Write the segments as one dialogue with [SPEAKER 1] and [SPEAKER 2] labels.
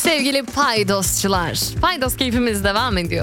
[SPEAKER 1] Sevgili paydosçular, paydos keyfimiz devam ediyor.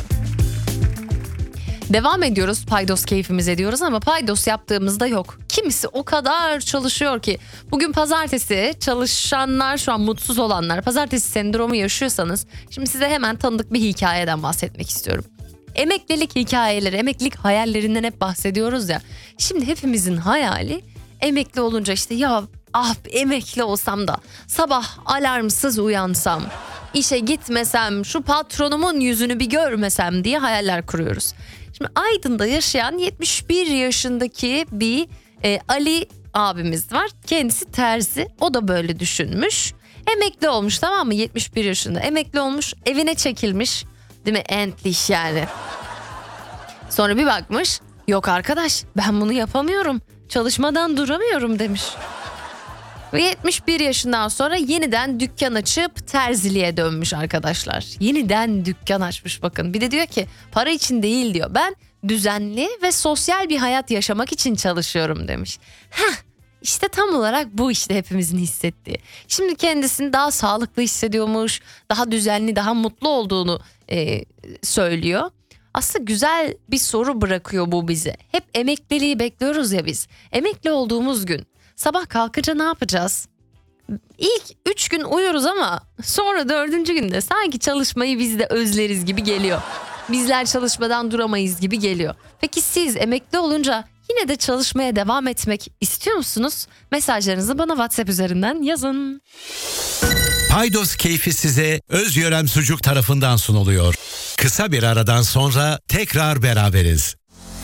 [SPEAKER 1] Devam ediyoruz, paydos keyfimiz ediyoruz ama paydos yaptığımızda yok. Kimisi o kadar çalışıyor ki. Bugün pazartesi, çalışanlar şu an mutsuz olanlar, pazartesi sendromu yaşıyorsanız şimdi size hemen tanıdık bir hikayeden bahsetmek istiyorum. Emeklilik hikayeleri, emeklilik hayallerinden hep bahsediyoruz ya. Şimdi hepimizin hayali emekli olunca işte emekli olsam da sabah alarmsız uyansam, işe gitmesem, şu patronumun yüzünü bir görmesem diye hayaller kuruyoruz. Şimdi Aydın'da yaşayan 71 yaşındaki bir Ali abimiz var. Kendisi terzi. O da böyle düşünmüş. Emekli olmuş, tamam mı? 71 yaşında emekli olmuş, evine çekilmiş. Değil mi? Entliş yani. Sonra bir bakmış. Yok arkadaş, ben bunu yapamıyorum. Çalışmadan duramıyorum demiş. Ve 71 yaşından sonra yeniden dükkan açıp terziliğe dönmüş arkadaşlar. Yeniden dükkan açmış bakın. Bir de diyor ki para için değil diyor. Ben düzenli ve sosyal bir hayat yaşamak için çalışıyorum demiş. İşte tam olarak bu işte hepimizin hissettiği. Şimdi kendisini daha sağlıklı hissediyormuş. Daha düzenli, daha mutlu olduğunu söylüyor. Aslında güzel bir soru bırakıyor bu bize. Hep emekliliği bekliyoruz ya biz. Emekli olduğumuz gün sabah kalkınca ne yapacağız? İlk 3 gün uyuruz ama sonra 4. günde sanki çalışmayı biz de özleriz gibi geliyor. Bizler çalışmadan duramayız gibi geliyor. Peki siz emekli olunca yine de çalışmaya devam etmek istiyor musunuz? Mesajlarınızı bana WhatsApp üzerinden yazın.
[SPEAKER 2] Paydos keyfi size Özyörem Sucuk tarafından sunuluyor. Kısa bir aradan sonra tekrar beraberiz.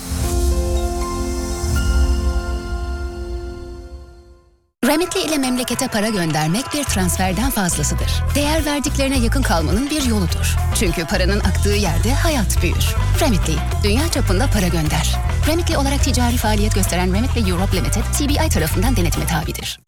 [SPEAKER 3] Remitly ile memlekete para göndermek bir transferden fazlasıdır. Değer verdiklerine yakın kalmanın bir yoludur. Çünkü paranın aktığı yerde hayat büyür. Remitly, dünya çapında para gönder. Remitly olarak ticari faaliyet gösteren Remitly Europe Limited, CBI tarafından denetime tabidir.